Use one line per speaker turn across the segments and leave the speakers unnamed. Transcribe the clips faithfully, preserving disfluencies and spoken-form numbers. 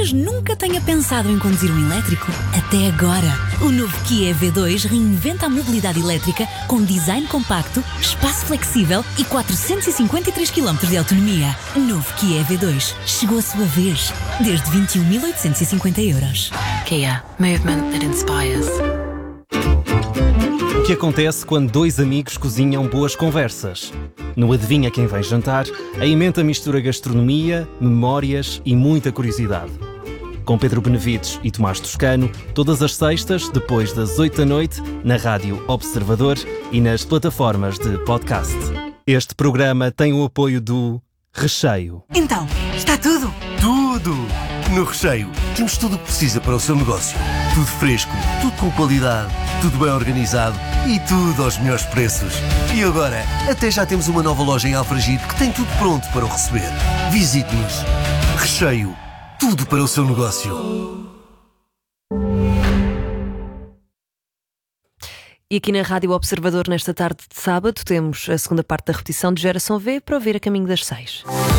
Talvez nunca tenha pensado em conduzir um elétrico. Até agora. O novo Kia E V dois reinventa a mobilidade elétrica com design compacto, espaço flexível e quatrocentos e cinquenta e três quilómetros de autonomia. Novo Kia E V dois. Chegou a sua vez. Desde vinte e um mil oitocentos e cinquenta euros. Kia. Movement that inspires.
O que acontece quando dois amigos cozinham boas conversas? No Adivinha Quem Vem Jantar, a emenda mistura gastronomia, memórias e muita curiosidade. Com Pedro Benevides e Tomás Toscano, todas as sextas, depois das oito da noite, na Rádio Observador e nas plataformas de podcast. Este programa tem o apoio do Recheio.
Então, está tudo?
Tudo! No Recheio, temos tudo o que precisa para o seu negócio. Tudo fresco, tudo com qualidade, tudo bem organizado e tudo aos melhores preços. E agora, até já temos uma nova loja em Alfragide que tem tudo pronto para o receber. Visite-nos. Recheio. Tudo para o seu negócio.
E aqui na Rádio Observador, nesta tarde de sábado, temos a segunda parte da repetição de Geração V para ouvir a caminho das seis.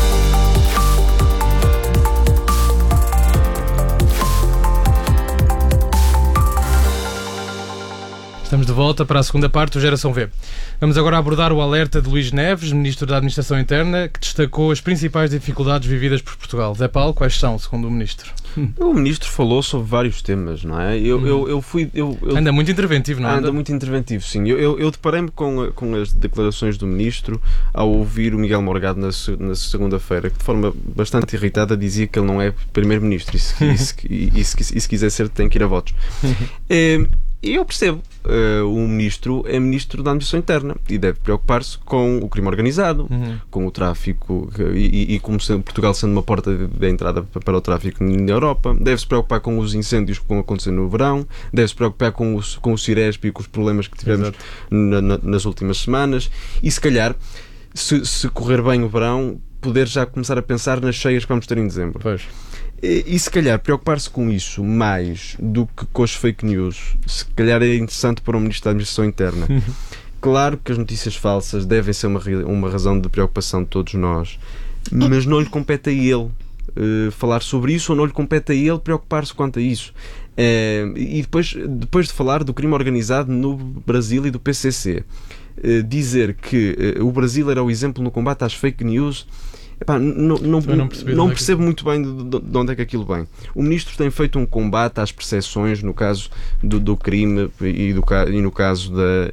Estamos de volta para a segunda parte do Geração V. Vamos agora abordar o alerta de Luís Neves, Ministro da Administração Interna, que destacou as principais dificuldades vividas por Portugal. Zé Paulo, quais são, segundo o Ministro?
O Ministro falou sobre vários temas, não é? Eu, hum. eu, eu fui... Eu, eu...
Anda muito interventivo, não é?
Anda muito interventivo, sim. Eu, eu, eu deparei-me com, com as declarações do Ministro ao ouvir o Miguel Morgado na, na segunda-feira, que de forma bastante irritada dizia que ele não é Primeiro-Ministro e se, e se, e se, e se quiser ser tem que ir a votos. é, E eu percebo, uh, o Ministro é Ministro da Administração Interna e deve preocupar-se com o crime organizado, uhum. com o tráfico e, e, e como sendo, Portugal sendo uma porta de, de entrada para o tráfico na Europa, deve-se preocupar com os incêndios que vão acontecer no verão, deve-se preocupar com, os, com o Ciresp e com os problemas que tivemos na, na, nas últimas semanas e se calhar, se, se correr bem o verão, poder já começar a pensar nas cheias que vamos ter em dezembro.
Pois.
E, e se calhar preocupar-se com isso mais do que com as fake news, se calhar é interessante para o Ministro da Administração Interna. Claro que as notícias falsas devem ser uma, uma razão de preocupação de todos nós, mas não lhe compete a ele uh, falar sobre isso, ou não lhe compete a ele preocupar-se quanto a isso. Uh, e depois, depois de falar do crime organizado no Brasil e do P C C, uh, dizer que uh, o Brasil era o exemplo no combate às fake news. Epá, não, não, não, não percebo muito bem de, de onde é que aquilo vem. O Ministro tem feito um combate às percepções no caso do, do crime e, do, e no caso da,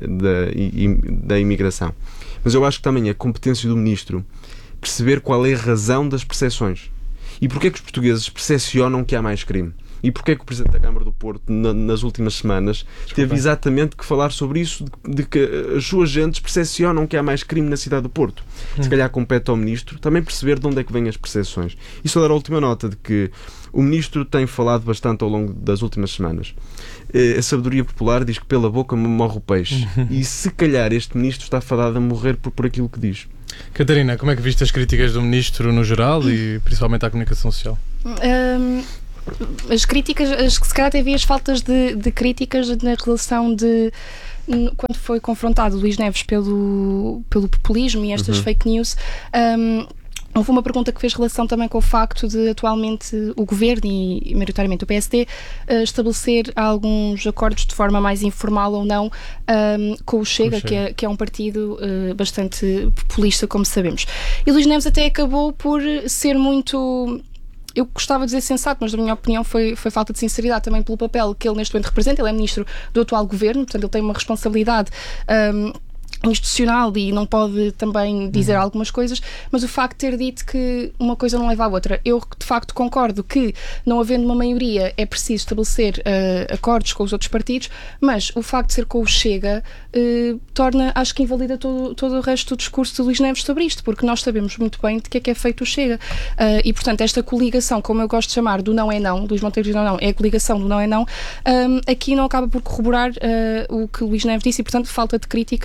da, da imigração. Mas eu acho que também é competência do Ministro perceber qual é a razão das percepções. E porquê é que os portugueses percepcionam que há mais crime? E porquê é que o Presidente da Câmara do Porto, na, nas últimas semanas, Desculpa. teve exatamente que falar sobre isso, de, de que as suas gentes percepcionam que há mais crime na cidade do Porto? Hum. Se calhar compete ao Ministro também perceber de onde é que vêm as percepções. E só dar a última nota de que o Ministro tem falado bastante ao longo das últimas semanas. A sabedoria popular diz que pela boca morre o peixe. E se calhar este Ministro está fadado a morrer por, por aquilo que diz.
Catarina, como é que viste as críticas do Ministro no geral e principalmente à comunicação social?
Um... As críticas, as que se calhar teve as faltas de, de críticas na relação de quando foi confrontado Luís Neves pelo, pelo populismo e estas uhum. fake news. Um, houve uma pergunta que fez relação também com o facto de atualmente o Governo e maioritariamente o P S D uh, estabelecer alguns acordos de forma mais informal ou não um, com o Chega, que é, que é um partido uh, bastante populista, como sabemos. E Luís Neves até acabou por ser muito... Eu gostava de dizer sensato, mas na minha opinião foi, foi falta de sinceridade também pelo papel que ele neste momento representa. Ele é ministro do atual governo, portanto ele tem uma responsabilidade um, institucional e não pode também dizer uhum. algumas coisas, mas o facto de ter dito que uma coisa não leva à outra, eu de facto concordo que não havendo uma maioria é preciso estabelecer uh, acordos com os outros partidos, mas o facto de ser com o Chega uh, torna, acho que invalida todo, todo o resto do discurso de Luís Neves sobre isto, porque nós sabemos muito bem de que é que é feito o Chega uh, e portanto esta coligação, como eu gosto de chamar, do não é não, Luís Montenegro diz não não, é a coligação do não é não, um, aqui não acaba por corroborar uh, o que Luís Neves disse e portanto falta de crítica sobre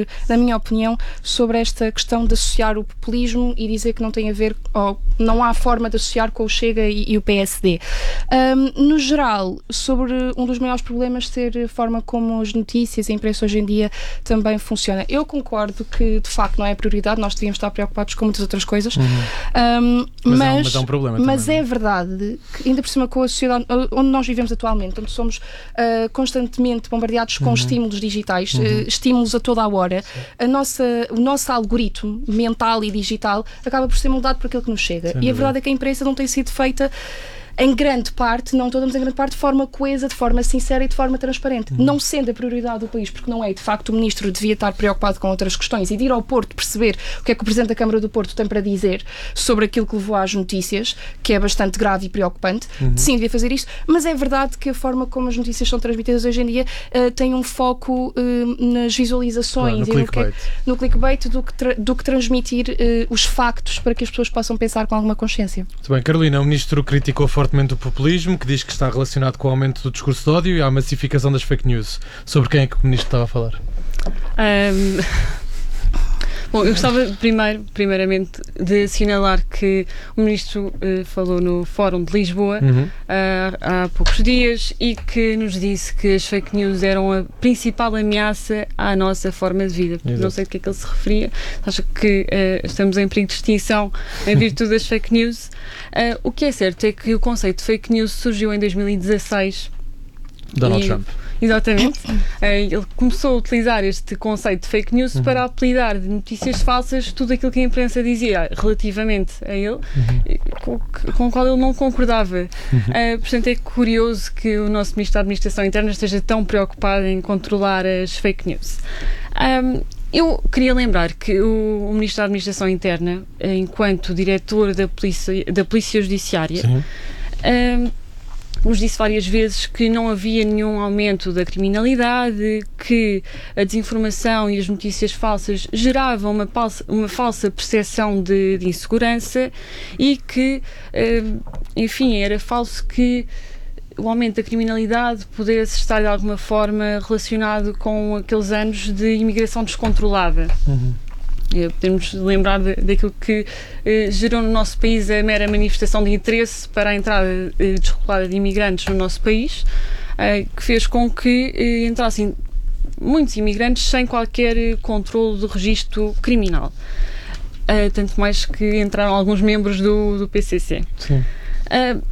sobre, na minha opinião, sobre esta questão de associar o populismo e dizer que não tem a ver, ou não há forma de associar com o Chega e, e o P S D. Um, no geral, sobre um dos maiores problemas ser a forma como as notícias e a imprensa hoje em dia também funciona. Eu concordo que, de facto, não é a prioridade, nós devíamos estar preocupados com muitas outras coisas, uhum. um,
mas,
mas,
é um, mas é um problema
Mas
também,
é verdade que, ainda por cima com a sociedade onde nós vivemos atualmente, onde somos uh, constantemente bombardeados com uhum. estímulos digitais, uhum. uh, estímulos a toda a hora, a nossa, o nosso algoritmo mental e digital acaba por ser moldado por aquilo que nos chega. Sem e a verdade é que a imprensa não tem sido feita em grande parte, não toda, mas em grande parte, de forma coesa, de forma sincera e de forma transparente. Uhum. Não sendo a prioridade do país, porque não é, de facto, o Ministro devia estar preocupado com outras questões e de ir ao Porto perceber o que é que o Presidente da Câmara do Porto tem para dizer sobre aquilo que levou às notícias, que é bastante grave e preocupante. Uhum. Sim, devia fazer isto, mas é verdade que a forma como as notícias são transmitidas hoje em dia uh, tem um foco uh, nas visualizações
claro, no
e
clickbait.
No, que é, no clickbait do que, tra- do que transmitir uh, os factos para que as pessoas possam pensar com alguma consciência.
Muito bem, Carolina, o Ministro criticou fortemente o populismo, que diz que está relacionado com o aumento do discurso de ódio e à massificação das fake news. Sobre quem é que o Ministro estava a falar?
Um... Bom, eu gostava primeiro, primeiramente de assinalar que o Ministro uh, falou no Fórum de Lisboa uhum. uh, há poucos dias e que nos disse que as fake news eram a principal ameaça à nossa forma de vida. Exato. Não sei de que é que ele se referia. Acho que uh, estamos em perigo de extinção em virtude das fake news. Uh, o que é certo é que o conceito de fake news surgiu em dois mil e dezasseis.
Donald
e,
Trump.
Exatamente. Ele começou a utilizar este conceito de fake news uhum. para apelidar de notícias falsas tudo aquilo que a imprensa dizia relativamente a ele, uhum. com, com o qual ele não concordava. Uhum. Uh, portanto, é curioso que o nosso Ministro da Administração Interna esteja tão preocupado em controlar as fake news. Um, Eu queria lembrar que o, o Ministro da Administração Interna, enquanto diretor da Polícia, da Polícia Judiciária, um, nos disse várias vezes que não havia nenhum aumento da criminalidade, que a desinformação e as notícias falsas geravam uma, falsa, uma falsa percepção de, de insegurança e que, um, enfim, era falso que o aumento da criminalidade pudesse estar de alguma forma relacionado com aqueles anos de imigração descontrolada. Uhum. Podemos lembrar de, daquilo que eh, gerou no nosso país a mera manifestação de interesse para a entrada eh, desregulada de imigrantes no nosso país, eh, que fez com que eh, entrassem muitos imigrantes sem qualquer controle de registro criminal. Uh, tanto mais que entraram alguns membros do, do P C C. Sim. Uh,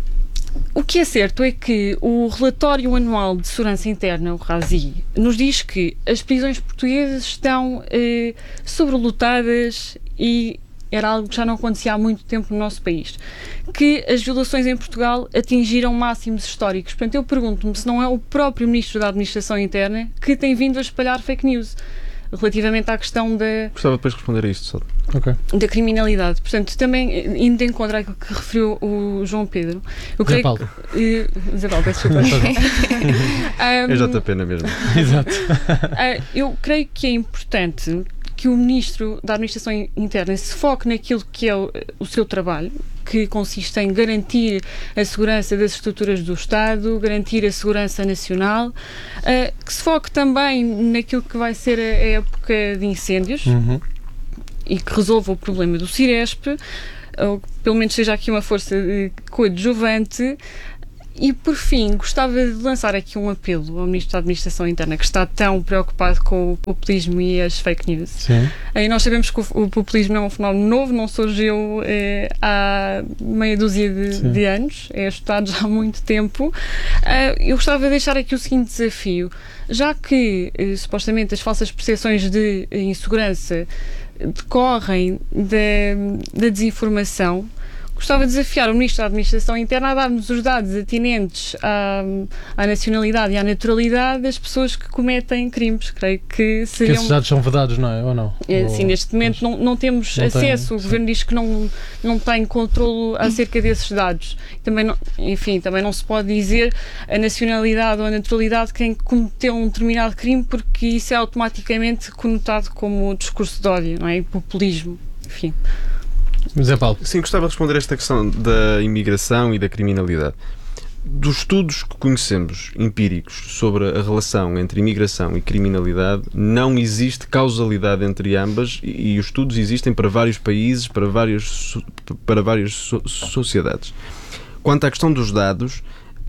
O que é certo é que o Relatório Anual de Segurança Interna, o RASI, nos diz que as prisões portuguesas estão eh, sobrelotadas e era algo que já não acontecia há muito tempo no nosso país. Que as violações em Portugal atingiram máximos históricos. Portanto, eu pergunto-me se não é o próprio Ministro da Administração Interna que tem vindo a espalhar fake news relativamente à questão da...
Gostava depois de responder a isto, só.
Okay. Da criminalidade. Portanto, também, indo de encontro àquilo que referiu o João Pedro... Eu
Zé Paulo.
Que, uh, Zé Paulo, peço desculpa.
um, é J P na mesma.
Exato.
Uh, eu creio que é importante que o Ministro da Administração Interna se foque naquilo que é o, o seu trabalho, que consiste em garantir a segurança das estruturas do Estado, garantir a segurança nacional, uh, que se foque também naquilo que vai ser a, a época de incêndios uhum. e que resolva o problema do Ciresp, ou pelo menos seja aqui uma força uh, coadjuvante. E, por fim, gostava de lançar aqui um apelo ao Ministro da Administração Interna, que está tão preocupado com o populismo e as fake news. Sim. E nós sabemos que o, o populismo não é um fenómeno novo, não surgiu eh, há meia dúzia de, de anos, é estudado já há muito tempo. Uh, eu gostava de deixar aqui o seguinte desafio. Já que, eh, supostamente, as falsas percepções de insegurança decorrem da, da desinformação, gostava de desafiar o Ministro da Administração Interna a dar-nos os dados atinentes à, à nacionalidade e à naturalidade das pessoas que cometem crimes. Creio que seriam...
Que esses dados são vedados, não é? Ou não?
É, sim, neste momento não, não temos não acesso. Tem, o Governo diz que não, não tem controlo acerca desses dados. Também não, enfim, também não se pode dizer a nacionalidade ou a naturalidade de quem cometeu um determinado crime, porque isso é automaticamente conotado como discurso de ódio, não é? E populismo. Enfim...
Zé Paulo.
Sim, gostava de responder a esta questão da imigração e da criminalidade. dos estudos que conhecemos, empíricos, sobre a relação entre imigração e criminalidade, não existe causalidade entre ambas e, e os estudos existem para vários países, para, vários, para várias so, sociedades. Quanto à questão dos dados,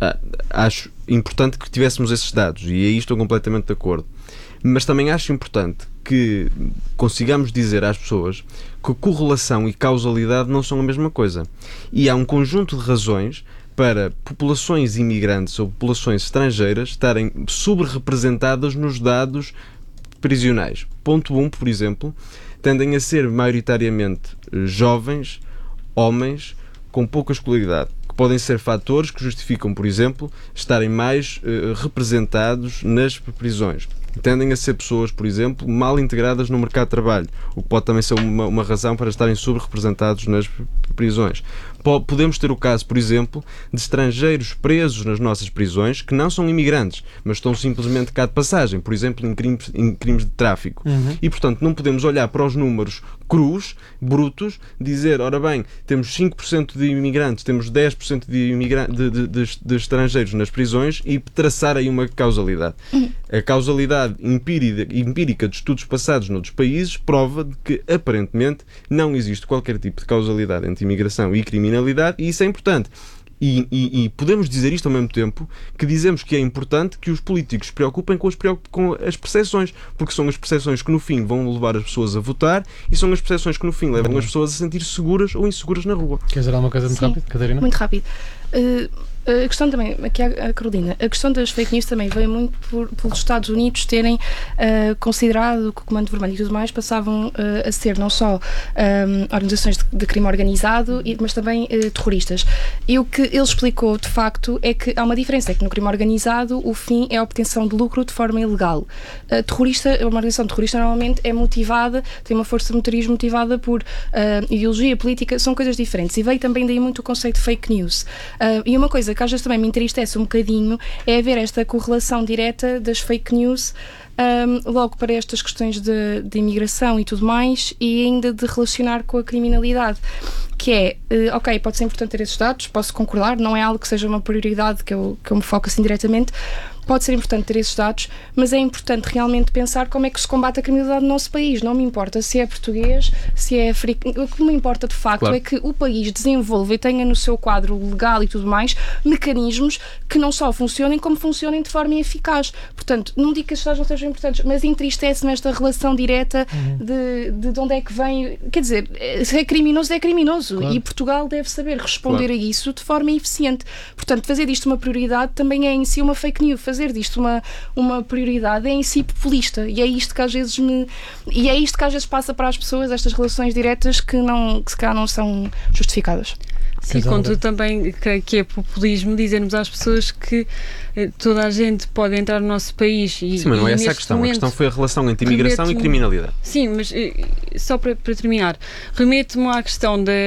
acho importante que tivéssemos esses dados e aí estou completamente de acordo. Mas também acho importante que consigamos dizer às pessoas que correlação e causalidade não são a mesma coisa. E há um conjunto de razões para populações imigrantes ou populações estrangeiras estarem subrepresentadas nos dados prisionais. Ponto um, por exemplo, tendem a ser maioritariamente jovens, homens, com pouca escolaridade, que podem ser fatores que justificam, por exemplo, estarem mais uh, representados nas prisões. Tendem a ser pessoas, por exemplo, mal integradas no mercado de trabalho, o que pode também ser uma, uma razão para estarem subrepresentados nas prisões. Podemos ter o caso, por exemplo, de estrangeiros presos nas nossas prisões que não são imigrantes, mas estão simplesmente cá de passagem, por exemplo, em crimes, em crimes de tráfico. Uhum. E, portanto, não podemos olhar para os números crus, brutos, dizer, ora bem, temos cinco por cento de imigrantes, temos dez por cento de, imigra- de, de, de, de estrangeiros nas prisões e traçar aí uma causalidade. Uhum. A causalidade empírica, empírica de estudos passados noutros países prova de que, aparentemente, não existe qualquer tipo de causalidade entre imigração e criminalidade, e isso é importante. E, e, e podemos dizer isto ao mesmo tempo que dizemos que é importante que os políticos se preocupem com as, com as percepções, porque são as percepções que no fim vão levar as pessoas a votar e são as percepções que no fim levam as pessoas a sentir seguras ou inseguras na rua.
Quer dizer alguma coisa muito rápido, Catarina?
Muito rápido. Uh... A questão também, aqui a Carolina, a questão das fake news também veio muito por, pelos Estados Unidos terem uh, considerado que o Comando Vermelho e tudo mais passavam uh, a ser não só um, organizações de, de crime organizado, mas também uh, terroristas. E o que ele explicou, de facto, é que há uma diferença, é que no crime organizado o fim é a obtenção de lucro de forma ilegal. A terrorista, uma organização terrorista normalmente é motivada, tem uma força motriz motivada por uh, ideologia, política, são coisas diferentes. E veio também daí muito o conceito de fake news. Uh, e uma coisa que às vezes também me entristece um bocadinho é ver esta correlação direta das fake news um, logo para estas questões de, de imigração e tudo mais e ainda de relacionar com a criminalidade. Que é, uh, ok, pode ser importante ter esses dados, posso concordar, não é algo que seja uma prioridade que eu, que eu me foco assim diretamente, pode ser importante ter esses dados, mas é importante realmente pensar como é que se combate a criminalidade no nosso país. Não me importa se é português, se é africano, o que me importa de facto claro. É que o país desenvolva e tenha no seu quadro legal e tudo mais mecanismos que não só funcionem, como funcionem de forma eficaz. Portanto, não digo que esses dados não sejam importantes, mas entristece-me esta relação direta uhum. de, de, de onde é que vem, quer dizer, se é criminoso, é criminoso. Claro. E Portugal deve saber responder claro. A isso de forma eficiente. Portanto, fazer disto uma prioridade também é em si uma fake news. Fazer disto uma, uma prioridade é em si populista. E é isto que às vezes me... E é isto que às vezes passa para as pessoas, estas relações diretas que, não, que se calhar não são justificadas.
Sim, contudo também creio que é populismo dizermos às pessoas que eh, toda a gente pode entrar no nosso país e...
Sim, mas não é essa a questão. A questão foi a relação entre imigração e criminalidade.
Sim, mas eh, só para, para terminar, remeto-me à questão da...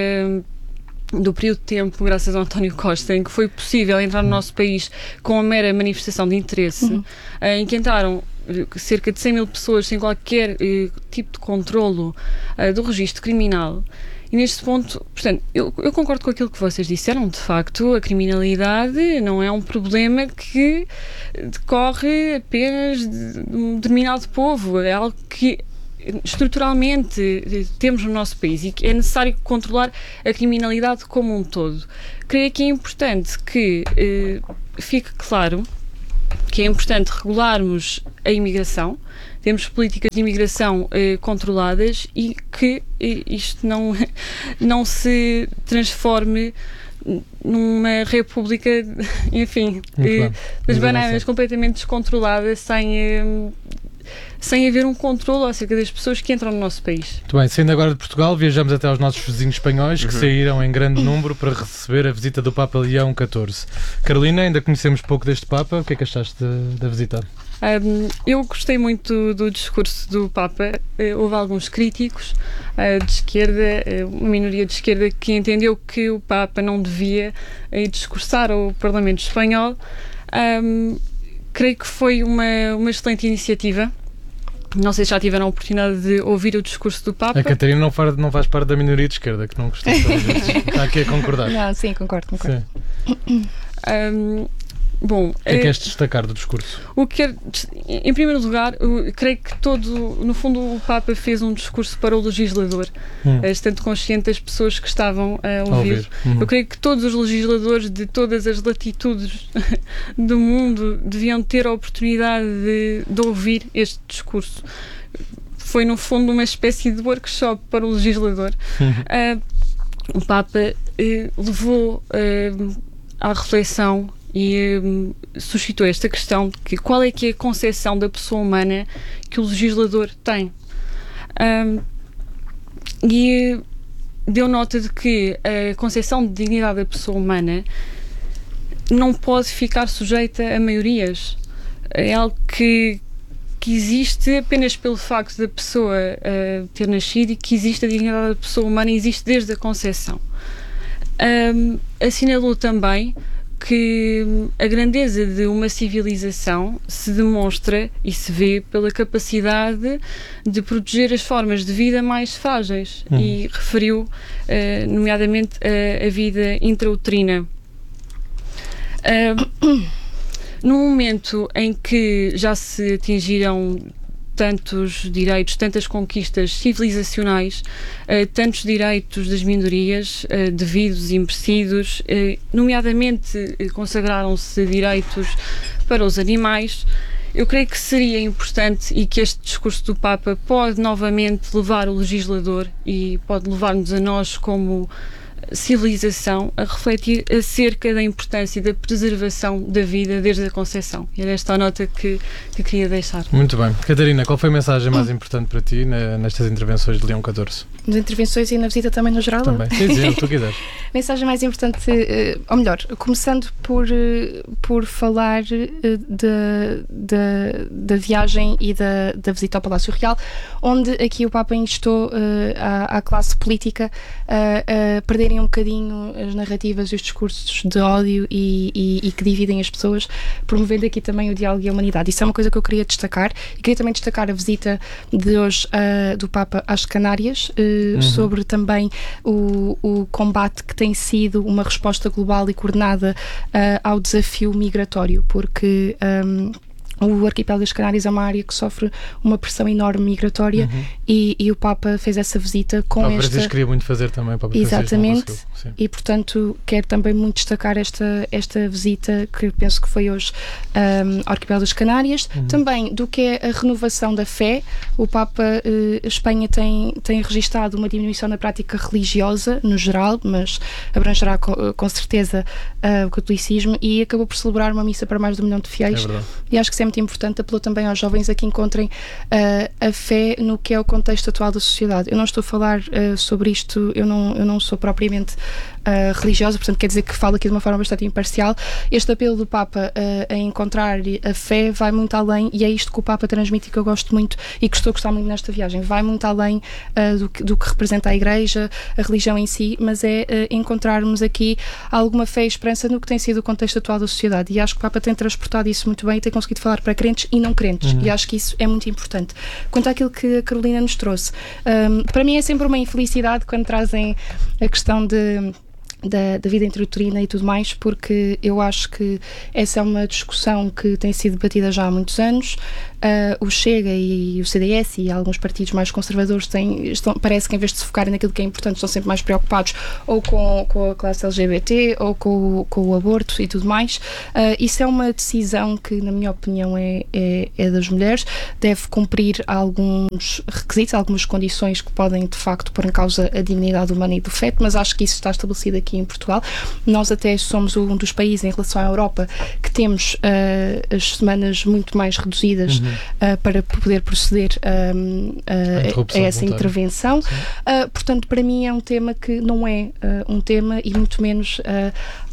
do período de tempo, graças a António Costa, em que foi possível entrar no nosso país com a mera manifestação de interesse, uhum. em que entraram cerca de cem mil pessoas sem qualquer uh, tipo de controlo uh, do registro criminal. E neste ponto, portanto, eu, eu concordo com aquilo que vocês disseram. De facto, a criminalidade não é um problema que decorre apenas de um determinado povo. É algo que estruturalmente temos no nosso país e que é necessário controlar a criminalidade como um todo. Creio que é importante que eh, fique claro que é importante regularmos a imigração, temos políticas de imigração eh, controladas e que eh, isto não, não se transforme numa república, enfim, eh, das bananas completamente descontrolada, sem... Eh, sem haver um controle acerca das pessoas que entram no nosso país.
Muito bem, saindo agora de Portugal, viajamos até aos nossos vizinhos espanhóis, que uhum. saíram em grande número para receber a visita do Papa Leão catorze. Carolina, ainda conhecemos pouco deste Papa, o que é que achaste de, da visita?
Um, eu gostei muito do, do discurso do Papa. Uh, houve alguns críticos uh, de esquerda, uh, uma minoria de esquerda que entendeu que o Papa não devia uh, discursar ao Parlamento espanhol. Um, creio que foi uma, uma excelente iniciativa. Não sei se já tiveram a oportunidade de ouvir o discurso do Papa.
A Catarina não faz, não faz parte da minoria de esquerda, que não gostou de vezes. Está aqui a concordar.
Não, sim, concordo, concordo. Sim.
Um, bom,
o que é que queres destacar do discurso?
O que quero, em primeiro lugar, eu creio que todo, no fundo, o Papa fez um discurso para o legislador, hum. estando consciente das pessoas que estavam a ouvir. A ouvir. Uhum. Eu creio que todos os legisladores de todas as latitudes do mundo deviam ter a oportunidade de, de ouvir este discurso. Foi, no fundo, uma espécie de workshop para o legislador. Uhum. Uh, o Papa uh, levou uh, à reflexão e um, suscitou esta questão de que qual é que é a concepção da pessoa humana que o legislador tem. Um, e deu nota de que a concepção de dignidade da pessoa humana não pode ficar sujeita a maiorias. É algo que, que existe apenas pelo facto da pessoa uh, ter nascido, e que existe a dignidade da pessoa humana, existe desde a concepção. Um, assinalou também que a grandeza de uma civilização se demonstra e se vê pela capacidade de proteger as formas de vida mais frágeis, hum. e referiu, uh, nomeadamente, a, a vida intrauterina. Uh, no momento em que já se atingiram tantos direitos, tantas conquistas civilizacionais, uh, tantos direitos das minorias, uh, devidos e merecidos, uh, nomeadamente uh, consagraram-se direitos para os animais. Eu creio que seria importante, e que este discurso do Papa pode novamente levar o legislador e pode levar-nos a nós como civilização a refletir acerca da importância da preservação da vida desde a concepção. E era esta a nota que, que queria deixar.
Muito bem. Catarina, qual foi a mensagem mais importante para ti nestas intervenções de Leão catorze?
Nas intervenções e na visita também no geral?
Também. Sim, sim, o que tu quiseres.
Mensagem mais importante, ou melhor, começando por, por falar da, da, da viagem e da, da visita ao Palácio Real, onde aqui o Papa instou à, à classe política a, a perderem um bocadinho as narrativas e os discursos de ódio e, e, e que dividem as pessoas, promovendo aqui também o diálogo e a humanidade. Isso é uma coisa que eu queria destacar, e queria também destacar a visita de hoje uh, do Papa às Canárias, uh, uhum. sobre também o, o combate que tem sido uma resposta global e coordenada uh, ao desafio migratório, porque um, o arquipélago das Canárias é uma área que sofre uma pressão enorme migratória, uhum. e, e o Papa fez essa visita com
Papa
esta...
Francisco queria muito fazer também, Papa
Exatamente, e portanto quero também muito destacar esta, esta visita, que penso que foi hoje um, ao arquipélago das Canárias, uhum. também do que é a renovação da fé. O Papa, uh, Espanha tem, tem registado uma diminuição na prática religiosa no geral, mas abrangerá com, com certeza uh, o catolicismo, e acabou por celebrar uma missa para mais de um milhão de fiéis, é e acho que isso é muito importante. Apelou também aos jovens a que encontrem uh, a fé no que é o contexto atual da sociedade. Eu não estou a falar uh, sobre isto, eu não, eu não sou propriamente uh, religiosa, portanto quer dizer que falo aqui de uma forma bastante imparcial. Este apelo do Papa uh, a encontrar a fé vai muito além, e é isto que o Papa transmite e que eu gosto muito e que estou a gostar muito nesta viagem. Vai muito além uh, do, que, do que representa a Igreja, a religião em si, mas é uh, encontrarmos aqui alguma fé e esperança no que tem sido o contexto atual da sociedade, e acho que o Papa tem transportado isso muito bem e tem conseguido falar para crentes e não crentes, uhum. e acho que isso é muito importante. Quanto àquilo que a Carolina nos trouxe, um, para mim é sempre uma infelicidade quando trazem a questão de Da, da vida intrauterina e tudo mais, porque eu acho que essa é uma discussão que tem sido debatida já há muitos anos. Uh, o Chega e o C D S e alguns partidos mais conservadores têm, estão, parece que em vez de se focarem naquilo que é importante, estão sempre mais preocupados ou com, com a classe L G B T ou com, com o aborto e tudo mais. Uh, isso é uma decisão que, na minha opinião, é, é, é das mulheres. Deve cumprir alguns requisitos, algumas condições que podem, de facto, pôr em causa a dignidade humana e do feto, mas acho que isso está estabelecido aqui em Portugal. Nós até somos um dos países em relação à Europa que temos uh, as semanas muito mais reduzidas, uhum. uh, para poder proceder um, uh, a, a essa intervenção. Uh, portanto, para mim é um tema que não é uh, um tema, e muito menos uh,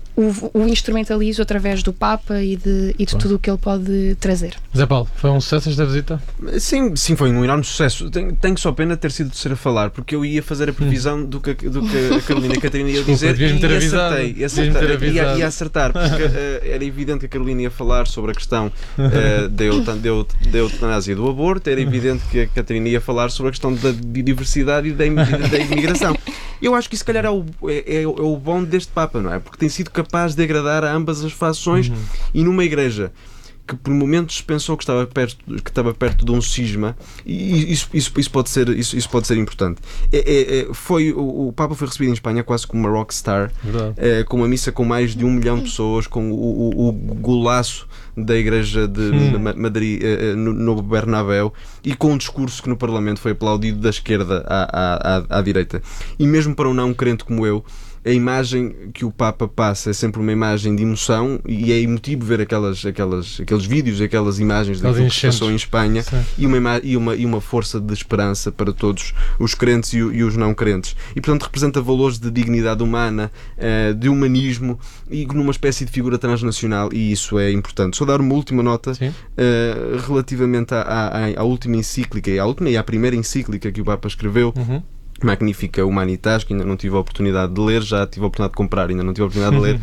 o, o instrumentalizo através do Papa e de, e de tudo o que ele pode trazer.
Zé Paulo, foi um sucesso esta visita?
Sim, sim, foi um enorme sucesso. Tenho, tenho só pena ter sido o terceiro a falar, porque eu ia fazer a previsão hum. do, que, do que a Carolina e a Catarina ia dizer,
Desculpa,
e
avisado,
acertei, acertei ia, ia acertar, porque uh, era evidente que a Carolina ia falar sobre a questão uh, da, eutan, da eutanásia e do aborto, era evidente que a Catarina ia falar sobre a questão da biodiversidade e da, da imigração. Eu acho que isso, se calhar, é o, é, é o bom deste Papa, não é? Porque tem sido capaz capaz de agradar a ambas as fações. Uhum. E numa igreja que por momentos pensou que estava perto, que estava perto de um cisma, e isso, isso, isso, pode, ser, isso, isso pode ser importante. É, é, é, foi, o, o Papa foi recebido em Espanha quase como uma rockstar, é, com uma missa com mais de um milhão de pessoas, com o, o, o golaço da igreja de hum. Madrid, é, no, no Bernabéu, e com um discurso que no Parlamento foi aplaudido da esquerda à, à, à, à direita. E mesmo para um não crente como eu, a imagem que o Papa passa é sempre uma imagem de emoção, e é emotivo ver aquelas, aquelas, aqueles vídeos, aquelas imagens daquilo que se passou em Espanha, e uma, e, uma, e uma força de esperança para todos os crentes e, e os não crentes. E, portanto, representa valores de dignidade humana, de humanismo, e numa espécie de figura transnacional, e isso é importante. Só dar uma última nota uh, relativamente à, à, à última encíclica, à última e à primeira encíclica que o Papa escreveu. Uhum. Magnífica Humanitas, que ainda não tive a oportunidade de ler, já tive a oportunidade de comprar, ainda não tive a oportunidade de ler.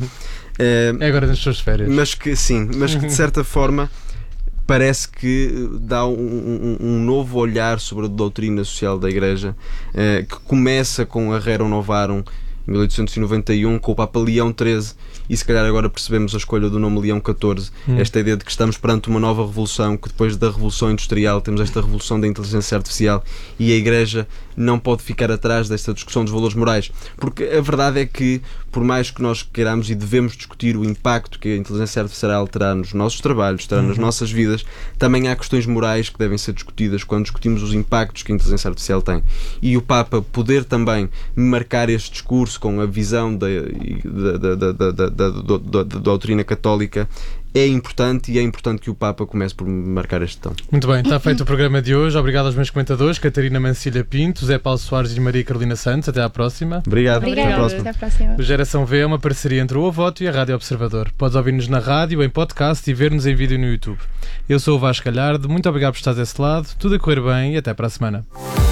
É, é agora nas suas férias.
Mas que, sim, mas que de certa forma parece que dá um, um, um novo olhar sobre a doutrina social da Igreja, eh, que começa com a Rerum Novarum, em mil oitocentos e noventa e um, com o Papa Leão treze, e se calhar agora percebemos a escolha do nome Leão catorze, hum. esta ideia de que estamos perante uma nova revolução, que depois da revolução industrial temos esta revolução da inteligência artificial, e a Igreja não pode ficar atrás desta discussão dos valores morais, porque a verdade é que, por mais que nós queiramos e devemos discutir o impacto que a inteligência artificial terá nos nossos trabalhos, terá uhum. nas nossas vidas, também há questões morais que devem ser discutidas quando discutimos os impactos que a inteligência artificial tem. E o Papa poder também marcar este discurso com a visão da, da, da, da, da, da, da, da, da doutrina católica é importante, e é importante que o Papa comece por marcar este tom.
Muito bem, está feito o programa de hoje. Obrigado aos meus comentadores, Catarina Mancilha Pinto, Zé Paulo Soares e Maria Carolina Santos. Até à próxima.
Obrigado.
Obrigada.
Até à próxima.
Até à próxima.
O Geração V é uma parceria entre o Ovoto e a Rádio Observador. Podes ouvir-nos na rádio, em podcast e ver-nos em vídeo no YouTube. Eu sou o Vasco Galhardo. Muito obrigado por estar desse lado. Tudo a correr bem e até para a semana.